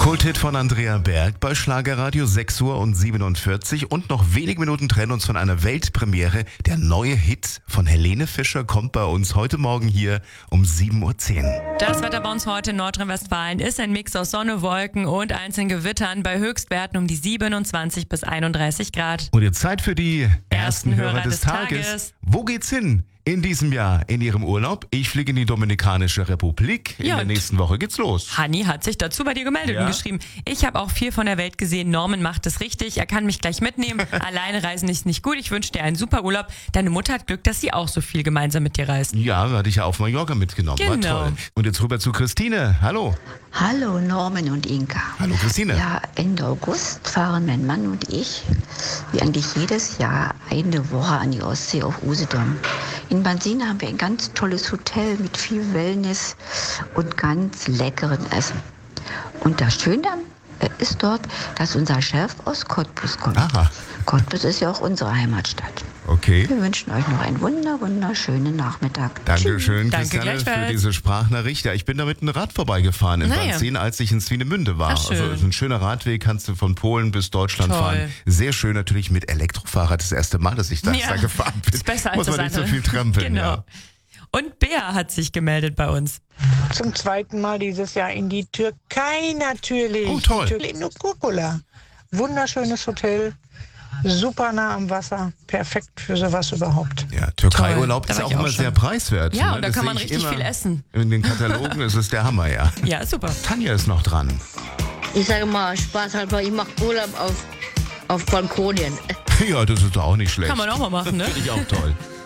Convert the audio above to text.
Kulthit von Andrea Berg bei Schlagerradio 6:47 Uhr und noch wenige Minuten trennen uns von einer Weltpremiere. Der neue Hit von Helene Fischer kommt bei uns heute Morgen hier um 7:10 Uhr. Das Wetter bei uns heute in Nordrhein-Westfalen ist ein Mix aus Sonne, Wolken und einzelnen Gewittern bei Höchstwerten um die 27 bis 31 Grad. Und jetzt Zeit für die ersten Hörer des Tages. Wo geht's hin in diesem Jahr in Ihrem Urlaub? Ich fliege in die Dominikanische Republik. In der nächsten Woche geht's los. Hanni hat sich dazu bei dir gemeldet und geschrieben, ich habe auch viel von der Welt gesehen. Norman macht es richtig. Er kann mich gleich mitnehmen. Alleine reisen ist nicht gut. Ich wünsche dir einen super Urlaub. Deine Mutter hat Glück, dass sie auch so viel gemeinsam mit dir reist. Ja, hatte ich ja auf Mallorca mitgenommen. Genau. War toll. Und jetzt rüber zu Christine. Hallo. Hallo Norman und Inka. Hallo Christine. Ja, Ende August fahren mein Mann und ich, wie eigentlich jedes Jahr, eine Woche an die Ostsee auf Usedom. In Bansina haben wir ein ganz tolles Hotel mit viel Wellness und ganz leckerem Essen. Und das Schöne ist dort, dass unser Chef aus Cottbus kommt. Aha. Cottbus ist ja auch unsere Heimatstadt. Okay. Wir wünschen euch noch einen wunderschönen Nachmittag. Dankeschön, Danke Christiane, für gleichfalls. diese Sprachnachricht. Ja, ich bin da mit einem Rad vorbeigefahren in Naja. Banzin, als ich in Swinemünde war. Ach, schön. Also ein schöner Radweg, kannst du von Polen bis Deutschland Toll. fahren. Sehr schön natürlich mit Elektrofahrrad. Das erste Mal, dass ich da gefahren bin. Ist besser als Muss man das nicht so andere. viel trampeln. Genau. Ja. Und Bea hat sich gemeldet bei uns. Zum zweiten Mal dieses Jahr in die Türkei natürlich. Oh, toll. In Nukukula. Wunderschönes Hotel, super nah am Wasser, perfekt für sowas überhaupt. Ja, Türkei-Urlaub Toll. ist Da ja war auch ich immer auch sehr schon. preiswert. Ja, ne? und da Das kann sehe man ich richtig immer viel essen. In den Katalogen ist es der Hammer, ja. Ja, super. Tanja ist noch dran. Ich sage mal, Spaß halber, ich mache Urlaub auf Balkonien. Ja, das ist doch auch nicht schlecht. Kann man auch mal machen, ne? Finde ich auch toll.